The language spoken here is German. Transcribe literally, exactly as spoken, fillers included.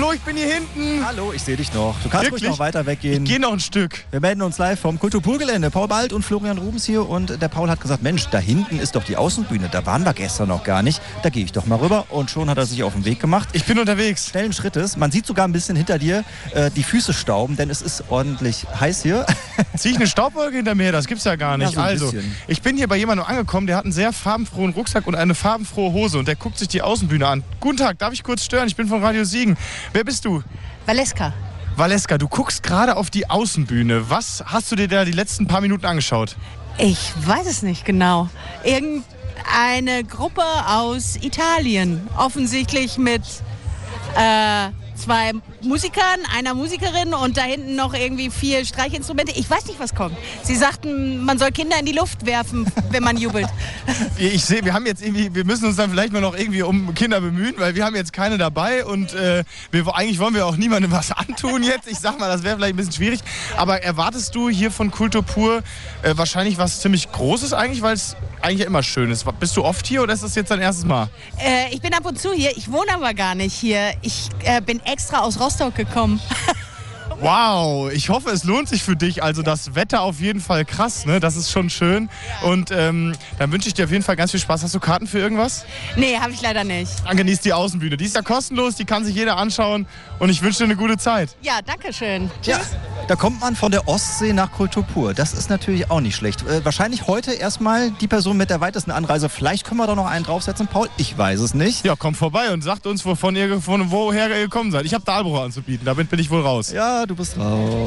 Flo, ich bin hier hinten. Hallo, ich sehe dich noch. Du kannst Wirklich? ruhig noch weiter weggehen. Ich geh noch ein Stück. Wir melden uns live vom Kulturpurgelände. Paul Bald und Florian Rubens hier. Und der Paul hat gesagt, Mensch, da hinten ist doch die Außenbühne. Da waren wir gestern noch gar nicht. Da gehe ich doch mal rüber. Und schon hat er sich auf den Weg gemacht. Ich bin unterwegs. Schnellen Schrittes. Man sieht sogar ein bisschen hinter dir äh, die Füße stauben, denn es ist ordentlich heiß hier. Zieh ich eine Staubwolke hinter mir? Das gibt's ja gar nicht. Ja, so ein also, bisschen. ich bin hier bei jemandem angekommen, der hat einen sehr farbenfrohen Rucksack und eine farbenfrohe Hose. Und der guckt sich die Außenbühne an. Guten Tag, darf ich kurz stören? Ich bin von Radio Siegen. Wer bist du? Valeska. Valeska, du guckst gerade auf die Außenbühne. Was hast du dir da die letzten paar Minuten angeschaut? Ich weiß es nicht genau. Irgendeine Gruppe aus Italien. Offensichtlich mit äh, zwei Musikern, einer Musikerin und da hinten noch irgendwie vier Streichinstrumente. Ich weiß nicht, was kommt. Sie sagten, man soll Kinder in die Luft werfen, wenn man jubelt. Ich sehe, wir haben jetzt irgendwie, wir müssen uns dann vielleicht mal noch irgendwie um Kinder bemühen, weil wir haben jetzt keine dabei und äh, wir, eigentlich wollen wir auch niemandem was antun jetzt. Ich sag mal, das wäre vielleicht ein bisschen schwierig. Aber erwartest du hier von Kultur pur äh, wahrscheinlich was ziemlich Großes eigentlich, weil es eigentlich ja immer schön ist. Bist du oft hier oder ist das jetzt dein erstes Mal? Äh, ich bin ab und zu hier. Ich wohne aber gar nicht hier. Ich äh, bin extra aus Rostock gekommen. Wow, ich hoffe, es lohnt sich für dich. Also das Wetter auf jeden Fall krass, ne? Das ist schon schön. Und ähm, dann wünsche ich dir auf jeden Fall ganz viel Spaß. Hast du Karten für irgendwas? Nee, habe ich leider nicht. Dann genießt die Außenbühne. Die ist ja kostenlos, die kann sich jeder anschauen. Und ich wünsche dir eine gute Zeit. Ja, danke schön. Ja, da kommt man von der Ostsee nach Kultur pur. Das ist natürlich auch nicht schlecht. Äh, wahrscheinlich heute erstmal die Person mit der weitesten Anreise. Vielleicht können wir da noch einen draufsetzen, Paul. Ich weiß es nicht. Ja, kommt vorbei und sagt uns, wovon ihr, von woher ihr gekommen seid. Ich habe Dahlbruch anzubieten, damit bin ich wohl raus. Ja, du bist raus.